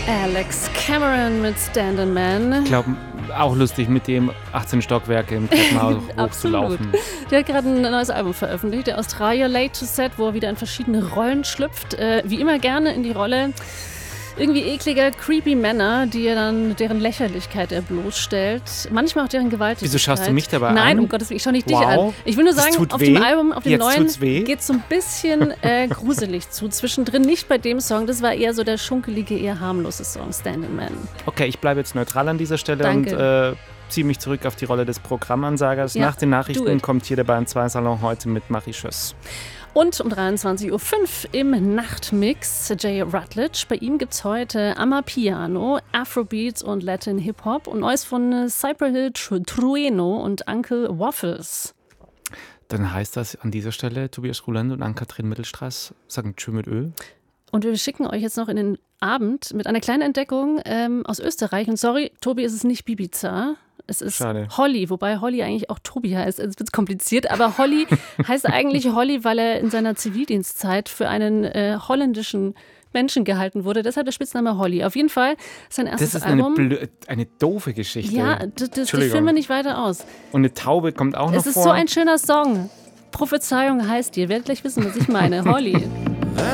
Alex Cameron mit Stand Man. Ich glaube, auch lustig, mit dem 18 Stockwerke im Treppenhaus hochzulaufen. Der hat gerade ein neues Album veröffentlicht, der Australier Late to Set, wo er wieder in verschiedene Rollen schlüpft. Wie immer gerne in die Rolle irgendwie ekliger, creepy Männer, deren Lächerlichkeit er bloßstellt. Manchmal auch deren Gewaltigkeit. Wieso schaust du mich dabei an? Nein, um Gottes Willen, ich schaue nicht dich an. Ich will nur sagen, auf dem Album, auf dem neuen, geht es so ein bisschen gruselig zu. Zwischendrin nicht bei dem Song, das war eher so der schunkelige, eher harmlose Song, Stand Man. Okay, ich bleibe jetzt neutral an dieser Stelle. Danke. Und ziehe mich zurück auf die Rolle des Programmansagers. Ja, nach den Nachrichten kommt hier der Bayern 2 Salon heute mit Marie Schöss. Und um 23.05 Uhr im Nachtmix Jay Rutledge. Bei ihm gibt es heute Amapiano, Afrobeats und Latin Hip-Hop und Neues von Cypress Hill, Trueno und Uncle Waffles. Dann heißt das an dieser Stelle, Tobias Ruland und Ann-Kathrin Mittelstraß sagen Tschö mit Ö. Und wir schicken euch jetzt noch in den Abend mit einer kleinen Entdeckung aus Österreich. Und sorry, Tobi, es ist nicht Bibiza. Es ist Schade. Holly, wobei Holly eigentlich auch Tobi heißt. Es wird kompliziert, aber Holly heißt eigentlich Holly, weil er in seiner Zivildienstzeit für einen holländischen Menschen gehalten wurde. Deshalb der Spitzname Holly. Auf jeden Fall sein erstes Album. Das ist eine doofe Geschichte. Ja, das führen wir nicht weiter aus. Und eine Taube kommt auch noch vor. Es ist so ein schöner Song. Prophezeiung heißt, ihr werdet gleich wissen, was ich meine. Holly.